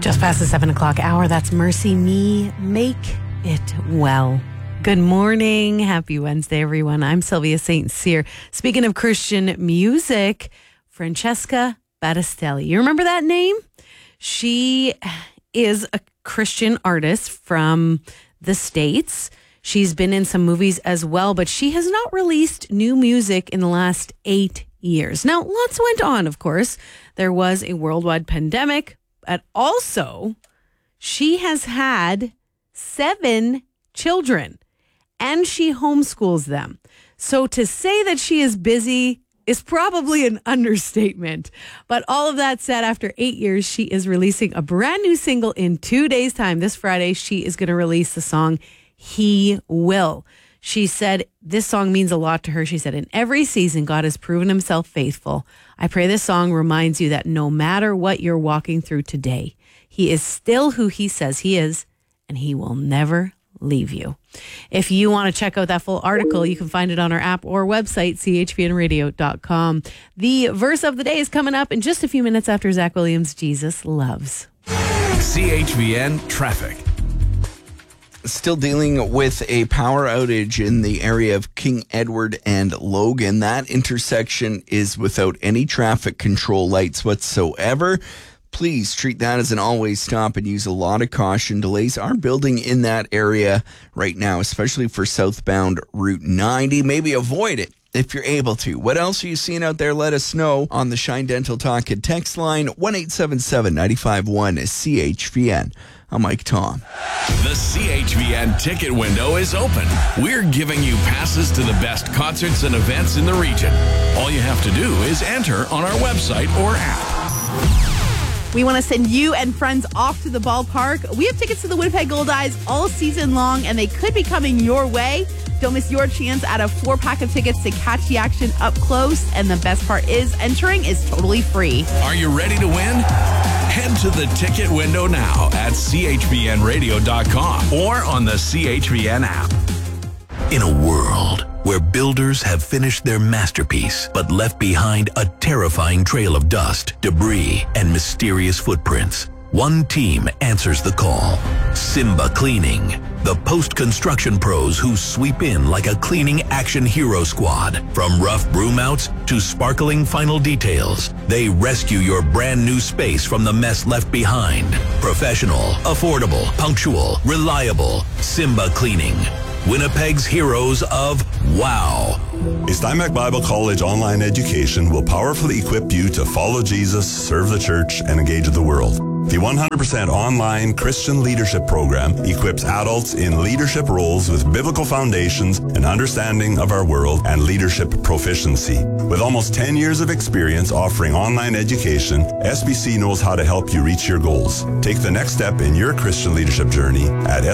Just past the 7 o'clock hour, that's Mercy Me, Make It Well. Good morning. Happy Wednesday, everyone. I'm Sylvia St. Cyr. Speaking of Christian music, Francesca Battistelli. You remember that name? She is a Christian artist from the States. She's been in some movies as well, but she has not released new music in the last 8 years. Now, lots went on, of course. There was a worldwide pandemic, but also she has had 7 children and she homeschools them. So to say that she is busy is probably an understatement. But all of that said, after 8 years, she is releasing a brand new single in 2 days' time. This Friday, she is going to release the song He Will. She said this song means a lot to her. She said, in every season, God has proven himself faithful. I pray this song reminds you that no matter what you're walking through today, he is still who he says he is, and he will never leave you. If you want to check out that full article, you can find it on our app or website, chvnradio.com. The verse of the day is coming up in just a few minutes after Zach Williams' Jesus Loves. CHVN Traffic. Still dealing with a power outage in the area of King Edward and Logan. That intersection is without any traffic control lights whatsoever. Please treat that as an always stop and use a lot of caution. Delays are building in that area right now, especially for southbound Route 90. Maybe avoid it if you're able to. What else are you seeing out there? Let us know on the Shine Dental Talk and text line 1-877-951-CHVN. I'm Mike Tom. The CHVN ticket window is open. We're giving you passes to the best concerts and events in the region. All you have to do is enter on our website or app. We want to send you and friends off to the ballpark. We have tickets to the Winnipeg Goldeyes all season long, and they could be coming your way. Don't miss your chance at a 4-pack of tickets to catch the action up close. And the best part is entering is totally free. Are you ready to win? Head to the ticket window now at chvnradio.com or on the CHVN app. In a world where builders have finished their masterpiece but left behind a terrifying trail of dust, debris, and mysterious footprints, one team answers the call. Simba Cleaning, the post-construction pros who sweep in like a cleaning action hero squad. From rough broom outs to sparkling final details, they rescue your brand new space from the mess left behind. Professional, affordable, punctual, reliable. Simba Cleaning. Winnipeg's heroes of wow. Steinbach Bible College online education will powerfully equip you to follow Jesus, serve the church, and engage the world. The 100% online Christian leadership program equips adults in leadership roles with biblical foundations and understanding of our world and leadership proficiency. With almost 10 years of experience offering online education, SBC knows how to help you reach your goals. Take the next step in your Christian leadership journey at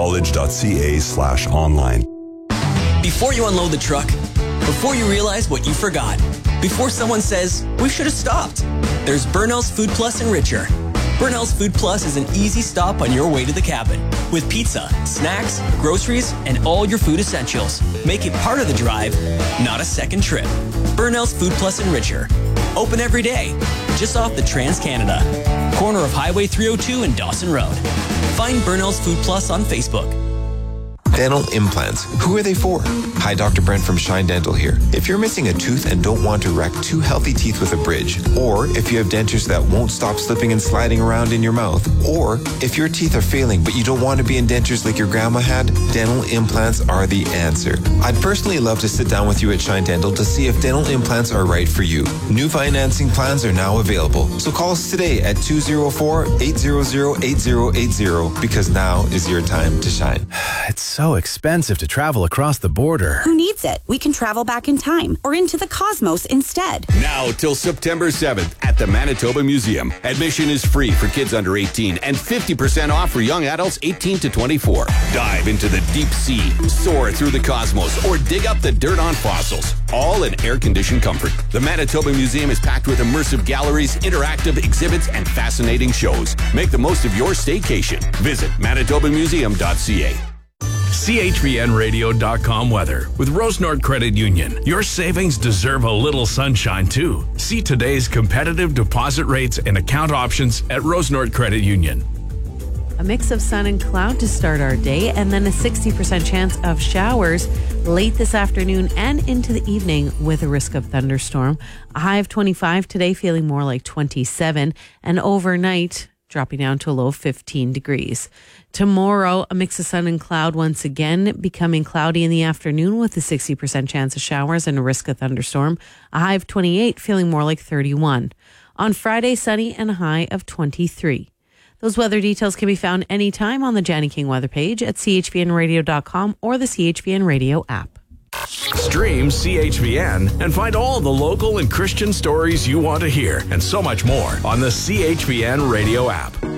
sbcollege.ca/online. Before you unload the truck, before you realize what you forgot, before someone says, we should have stopped, there's Burnell's Food Plus and Richer. Burnell's Food Plus is an easy stop on your way to the cabin with pizza, snacks, groceries, and all your food essentials. Make it part of the drive, not a second trip. Burnell's Food Plus and Richer. Open every day, just off the Trans-Canada, corner of Highway 302 and Dawson Road. Find Burnell's Food Plus on Facebook. Dental implants. Who are they for? Hi, Dr. Brent from Shine Dental here. If you're missing a tooth and don't want to wreck 2 healthy teeth with a bridge, or if you have dentures that won't stop slipping and sliding around in your mouth, or if your teeth are failing but you don't want to be in dentures like your grandma had, dental implants are the answer. I'd personally love to sit down with you at Shine Dental to see if dental implants are right for you. New financing plans are now available, so call us today at 204-800-8080 because now is your time to shine. It's so expensive to travel across the border. Who needs it? We can travel back in time or into the cosmos instead. Now till September 7th at the Manitoba Museum. Admission is free for kids under 18 and 50% off for young adults 18 to 24. Dive into the deep sea, soar through the cosmos, or dig up the dirt on fossils. All in air-conditioned comfort. The Manitoba Museum is packed with immersive galleries, interactive exhibits, and fascinating shows. Make the most of your staycation. Visit manitobamuseum.ca. CHVNradio.com weather. With Rose North Credit Union, your savings deserve a little sunshine too. See today's competitive deposit rates and account options at Rose North Credit Union. A mix of sun and cloud to start our day, and then a 60% chance of showers late this afternoon and into the evening with a risk of thunderstorm. A high of 25 today, feeling more like 27, and overnight dropping down to a low of 15 degrees. Tomorrow, a mix of sun and cloud once again, becoming cloudy in the afternoon with a 60% chance of showers and a risk of thunderstorm. A high of 28, feeling more like 31. On Friday, sunny and a high of 23. Those weather details can be found anytime on the Janny King weather page at chvnradio.com or the CHVN Radio app. Stream CHVN and find all the local and Christian stories you want to hear and so much more on the CHVN Radio app.